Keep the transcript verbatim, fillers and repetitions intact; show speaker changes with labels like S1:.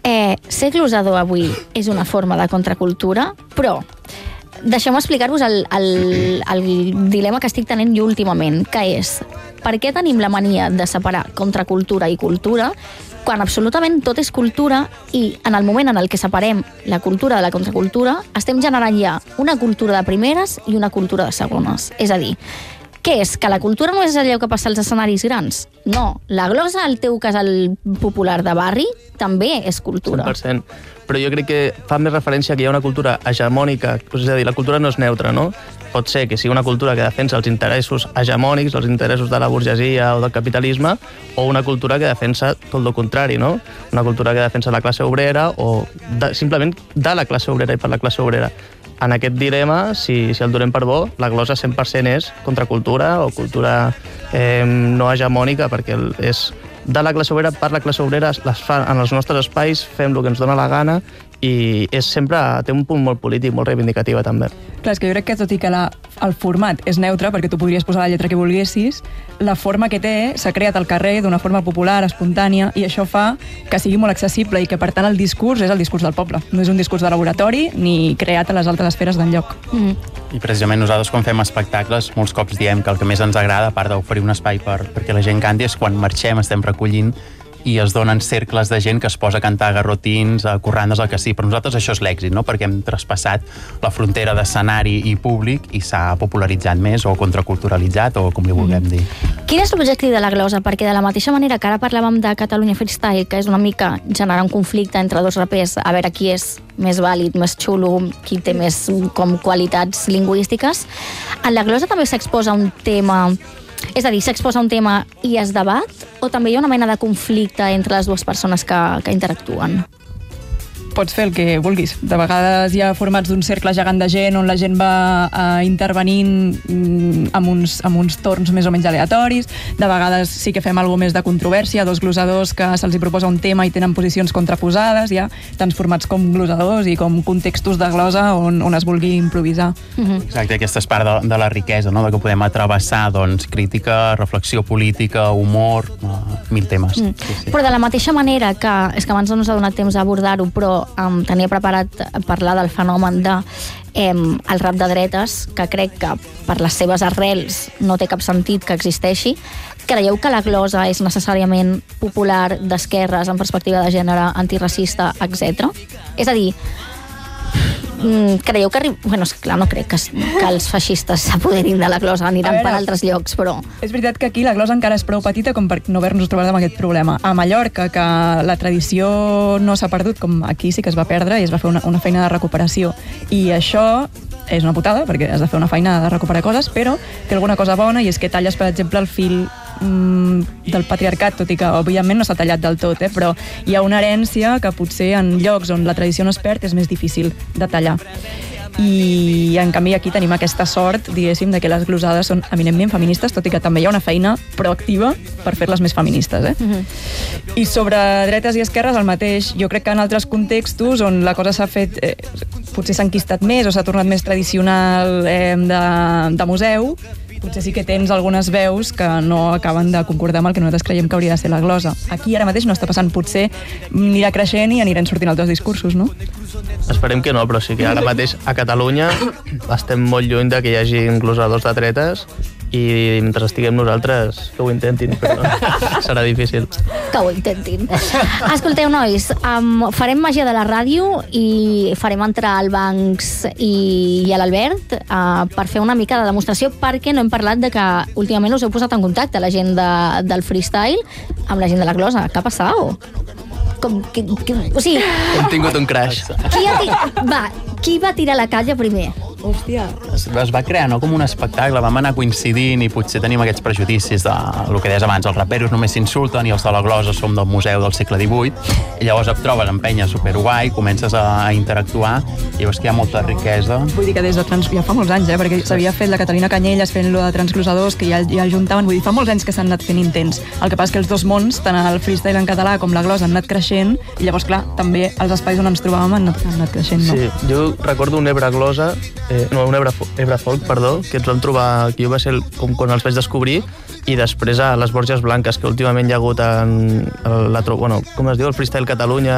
S1: Eh, ser glosador avui és una forma de contracultura, però deixeu-me explicar-vos el, el, el dilema que estic tenint jo últimament, que és per què tenim la mania de separar contracultura i cultura quan absolutament tot és cultura i en el moment en el que separem la cultura de la contracultura estem generant ja una cultura de primeres i una cultura de segones. És a dir, què és? Que la cultura no és allò que passa als escenaris grans? No. La glosa al teu casal popular de barri també és cultura.
S2: cent per cent. Però jo crec que fa més referència que hi ha una cultura hegemònica, és a dir, la cultura no és neutra, no? Pot ser que sigui una cultura que defensa els interessos hegemònics, els interessos de la burgesia o del capitalisme, o una cultura que defensa tot el contrari, no? Una cultura que defensa la classe obrera o de, simplement de la classe obrera i per la classe obrera. En aquest dilema, si, si el donem per bo, la glosa cent per cent és contracultura o cultura eh, no hegemònica, perquè és de la classe obrera per la classe obrera, les fa en els nostres espais, fem el que ens dona la gana i és sempre, té un punt molt polític, molt reivindicativa també.
S3: Clar, és que jo crec que tot i que la, el format és neutre, perquè tu podries posar la lletra que volguessis, la forma que té s'ha creat al carrer d'una forma popular, espontània, i això fa que sigui molt accessible i que, per tant, el discurs és el discurs del poble. No és un discurs de laboratori ni creat a les altres esferes d'enlloc.
S1: Mm.
S4: I precisament nosaltres, quan fem espectacles, molts cops diem que el que més ens agrada, a part d'oferir un espai per, perquè la gent canti, és quan marxem, estem recollint i es donen cercles de gent que es posa a cantar garrotins, a corrandes, el que sí. Per nosaltres això és l'èxit, no? Perquè hem traspassat la frontera d'escenari i públic i s'ha popularitzat més o contraculturalitzat o com li vulguem dir.
S1: Quin és l'objectiu de la glosa? Perquè de la mateixa manera que ara parlàvem de Catalunya Freestyle, que és una mica generar un conflicte entre dos rapers, a veure qui és més vàlid, més xulo, qui té més com qualitats lingüístiques, en la glosa també s'exposa un tema... És a dir, s'exposa un tema i es debat o també hi ha una mena de conflicte entre les dues persones que, que interactuen?
S3: Pots fer el que vulguis. De vegades hi ha formats d'un cercle gegant de gent on la gent va uh, intervenint mm, amb, uns, amb uns torns més o menys aleatoris. De vegades sí que fem alguna més de controvèrsia, dos glosadors que se'ls hi proposa un tema i tenen posicions contraposades. Hi ha tants formats com glosadors i com contextos de glosa on, on es vulgui improvisar.
S4: Mm-hmm. Exacte, aquesta és part de, de la riquesa, no? De que podem atrevessar doncs, crítica, reflexió política, humor, uh, mil temes. Mm. Sí, sí.
S1: Però de la mateixa manera que, és que abans no ens ha donat temps a abordar-ho, però Um, tenia preparat parlar del fenomen de um, el rap de dretes, que crec que per les seves arrels no té cap sentit que existeixi. Creieu que la glosa és necessàriament popular, d'esquerres, en perspectiva de gènere, antiracista, etcètera? És a dir, creieu que... Bueno, és clar, no crec que, que els feixistes s'apoderin de la glosa, aniran veure, per altres llocs, però...
S3: És veritat que aquí la glosa encara és prou petita com per no haver-nos trobat amb aquest problema. A Mallorca, que la tradició no s'ha perdut, com aquí sí que es va perdre i es va fer una, una feina de recuperació. I això és una putada, perquè has de fer una feina de recuperar coses, però té alguna cosa bona, i és que talles, per exemple, el fil mm, del patriarcat, tot i que, òbviament, no s'ha tallat del tot, eh? Però hi ha una herència que potser en llocs on la tradició no es perd és més difícil de tallar. I, en canvi, aquí tenim aquesta sort, diguéssim, de que les glosades són eminentment feministes, tot i que també hi ha una feina proactiva per fer-les més feministes, eh? Mm-hmm. I sobre dretes i esquerres, el mateix. Jo crec que en altres contextos on la cosa s'ha fet... Eh, potser s'ha enquistat més o s'ha tornat més tradicional eh, de, de museu, potser sí que tens algunes veus que no acaben de concordar amb el que nosaltres creiem que hauria de ser la glosa. Aquí ara mateix no està passant, potser anirà creixent i aniran sortint altres discursos, no?
S2: Esperem que no, però sí que ara mateix a Catalunya estem molt lluny de que hi hagi glosadors de dretes i mentre estiguem nosaltres que ho intentin, però serà difícil.
S1: Que ho intentin. Escolteu, nois, um, farem màgia de la ràdio i farem entrar al Banks i, i a l'Albert uh, per fer una mica de demostració, perquè no hem parlat de que últimament us heu posat en contacte la gent de, del freestyle amb la gent de la glosa. Què ha passat? Com, que, que, o sigui...
S2: Hem tingut un crash.
S1: Qui, ha, va, qui va tirar la calla primer?
S3: Hòstia.
S4: Es, es va crear, no?, com un espectacle, vam anar coincidint i potser tenim aquests prejudicis de el que deies abans, els raperos només s'insulten i els de la glosa som del museu del segle divuit, i llavors et trobes en penya superguai, comences a, a interactuar i veus que hi ha molta riquesa.
S3: Vull dir que des de trans... ja fa molts anys, eh, perquè s'havia fet la Catalina Canyelles fent lo de transglosadors, que ja, ja el juntaven, vull dir, fa molts anys que s'han anat fent intents. El que passa és que els dos mons, tant el freestyle en català com la glosa, han anat creixent, i llavors, clar, també els espais on ens trobàvem han anat, han anat creixent, no?
S2: Sí, jo recordo un Ebre glosa, eh, no, un Ebre, Ebre folk, perdó, que ens vam trobar, que jo va ser el, com quan els vaig descobrir, i després a les Borges Blanques, que últimament hi ha hagut en, la, bueno, com es diu, el Freestyle Catalunya,